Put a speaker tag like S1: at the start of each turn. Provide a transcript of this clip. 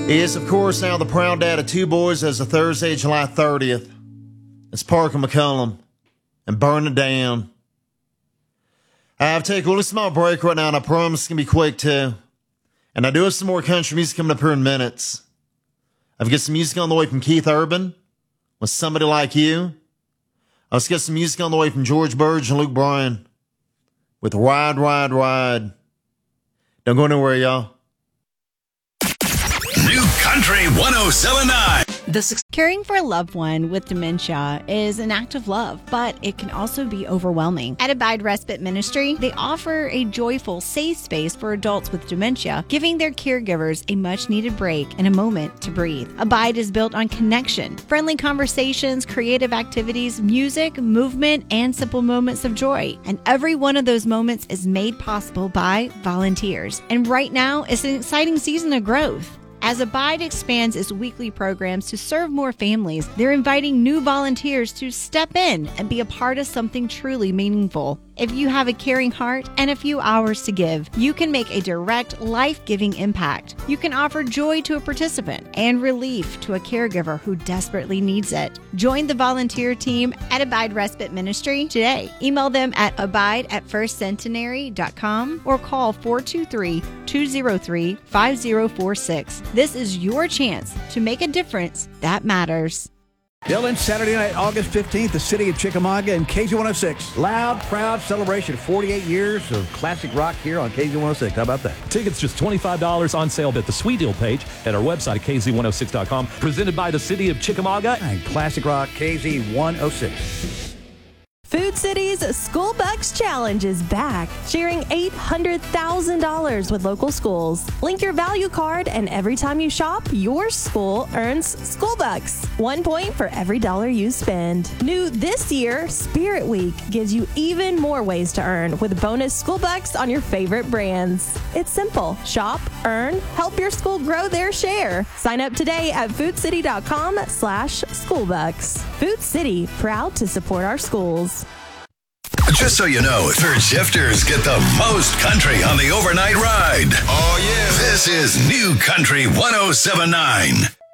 S1: He is, of course, now the proud dad of two boys as of Thursday, July 30th. It's Parker McCullum and Burn It Down. I've taken a little small break right now, and I promise it's going to be quick, too. And I do have some more country music coming up here in minutes. I've got some music on the way from Keith Urban with Somebody Like You. I've got some music on the way from George Burge and Luke Bryan with Ride, Ride, Ride. Don't go anywhere, y'all.
S2: New Country 107.9.
S3: Caring for a loved one with dementia is an act of love, but it can also be overwhelming. At Abide Respite Ministry, they offer a joyful, safe space for adults with dementia, giving their caregivers a much-needed break and a moment to breathe. Abide is built on connection, friendly conversations, creative activities, music, movement, and simple moments of joy. And every one of those moments is made possible by volunteers. And right now is an exciting season of growth. As Abide expands its weekly programs to serve more families, they're inviting new volunteers to step in and be a part of something truly meaningful. If you have a caring heart and a few hours to give, you can make a direct, life-giving impact. You can offer joy to a participant and relief to a caregiver who desperately needs it. Join the volunteer team at Abide Respite Ministry today. Email them at abide@firstcentenary.com or call 423-203-5046. This is your chance to make a difference that matters.
S4: Dylan, Saturday night, August 15th, the city of Chickamauga and KZ106. Loud, proud celebration. 48 years of classic rock here on KZ106. How about that?
S5: Tickets just $25 on sale at the Sweet Deal page at our website at kz106.com. Presented by the city of Chickamauga
S4: and classic rock KZ106.
S6: Food City's School Bucks Challenge is back, sharing $800,000 with local schools. Link your value card, and every time you shop, your school earns School Bucks. 1 point for every dollar you spend. New this year, Spirit Week gives you even more ways to earn with bonus School Bucks on your favorite brands. It's simple. Shop, earn, help your school grow their share. Sign up today at foodcity.com/schoolbucks. Food City, proud to support our schools.
S2: Just so you know, third shifters get the most country on the overnight ride. Oh, yeah. This is New Country 107.9.